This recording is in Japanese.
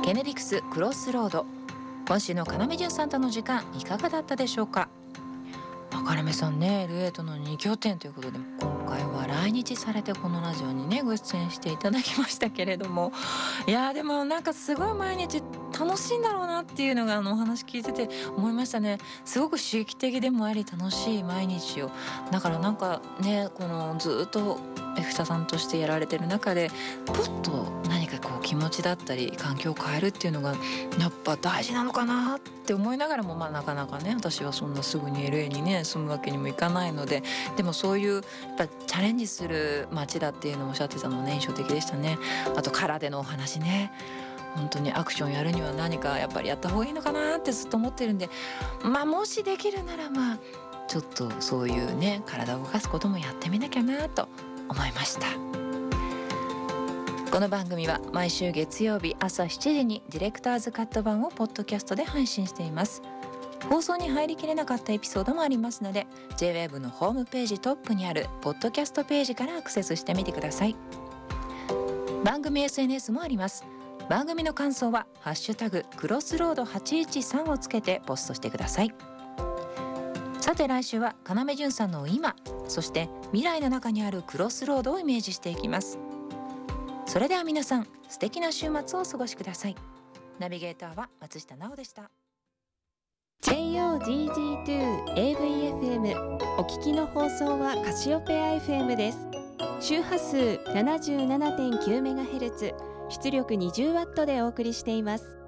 ケネディクスクロスロード、今週の要潤さんとの時間いかがだったでしょうか。要さんね、LA との2拠点ということで、今回は来日されてこのラジオにねご出演していただきましたけれども、いやでもなんかすごい毎日楽しいんだろうなっていうのがお話聞いてて思いましたね。すごく刺激的でもあり楽しい毎日を、だからなんかね、このずっとエクタさんとしてやられてる中でポッと何かこう気持ちだったり環境を変えるっていうのがやっぱ大事なのかなって思いながらも、なかなかね私はそんなすぐに LA にね住むわけにもいかないので、でもそういうやっぱチャレンジする街だっていうのをおっしゃってたのね、印象的でしたね。あと空でのお話ね、本当にアクションやるには何かやっぱりやった方がいいのかなってずっと思ってるんで、もしできるならちょっとそういうね体を動かすこともやってみなきゃなと思いました。この番組は毎週月曜日朝7時にディレクターズカット版をポッドキャストで配信しています。放送に入りきれなかったエピソードもありますので J-WAVE のホームページトップにあるポッドキャストページからアクセスしてみてください。番組 SNS もあります。番組の感想はハッシュタグクロスロード813をつけてポストしてください。さて来週は要潤さんの今、そして未来の中にあるクロスロードをイメージしていきます。それでは皆さん素敵な週末をお過ごしください。ナビゲーターは松下奈緒でした。 JOGG2 AVFM お聞きの放送はカシオペア FM です。周波数 77.9MHz、 出力 20W でお送りしています。